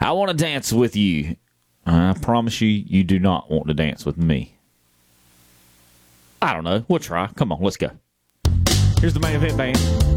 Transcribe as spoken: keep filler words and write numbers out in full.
I want to dance with you. I promise you, you do not want to dance with me. I don't know. We'll try. Come on, let's go. Here's the main event band.